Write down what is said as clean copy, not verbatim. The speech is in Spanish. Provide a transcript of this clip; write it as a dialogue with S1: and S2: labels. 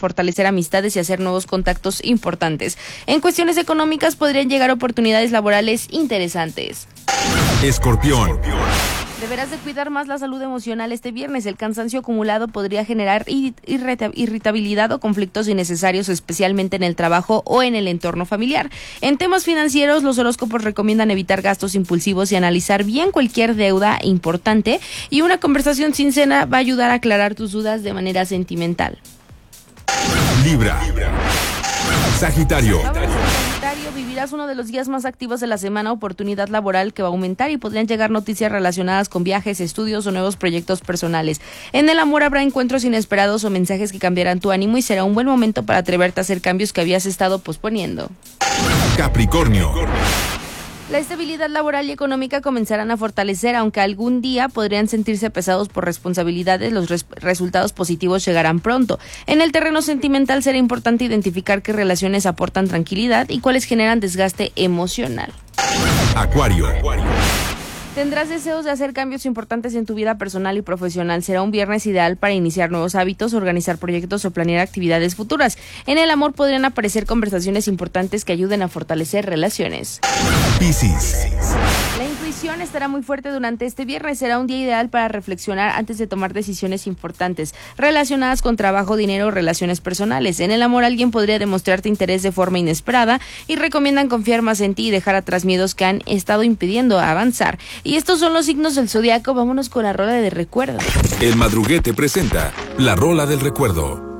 S1: fortalecer amistades y hacer nuevos contactos importantes. En cuestiones económicas podrían llegar oportunidades laborales interesantes.
S2: Escorpión.
S1: Deberás de cuidar más la salud emocional este viernes. El cansancio acumulado podría generar irritabilidad o conflictos innecesarios, especialmente en el trabajo o en el entorno familiar. En temas financieros, los horóscopos recomiendan evitar gastos impulsivos y analizar bien cualquier deuda importante, y una conversación sincera va a ayudar a aclarar tus dudas de manera sentimental.
S2: Libra. Sagitario.
S1: Vivirás uno de los días más activos de la semana, oportunidad laboral que va a aumentar y podrían llegar noticias relacionadas con viajes, estudios o nuevos proyectos personales. En el amor habrá encuentros inesperados o mensajes que cambiarán tu ánimo y será un buen momento para atreverte a hacer cambios que habías estado posponiendo.
S2: Capricornio.
S1: La estabilidad laboral y económica comenzarán a fortalecer, aunque algún día podrían sentirse pesados por responsabilidades. Los resultados positivos llegarán pronto. En el terreno sentimental será importante identificar qué relaciones aportan tranquilidad y cuáles generan desgaste emocional.
S2: Acuario.
S1: Tendrás deseos de hacer cambios importantes en tu vida personal y profesional. Será un viernes ideal para iniciar nuevos hábitos, organizar proyectos o planear actividades futuras. En el amor podrían aparecer conversaciones importantes que ayuden a fortalecer relaciones.
S2: Piscis.
S1: La intuición estará muy fuerte durante este viernes. Será un día ideal para reflexionar antes de tomar decisiones importantes relacionadas con trabajo, dinero o relaciones personales. En el amor alguien podría demostrarte interés de forma inesperada y recomiendan confiar más en ti y dejar atrás miedos que han estado impidiendo avanzar. Y estos son los signos del zodiaco. Vámonos con la rola de recuerdo.
S2: El Madruguete presenta la rola del recuerdo.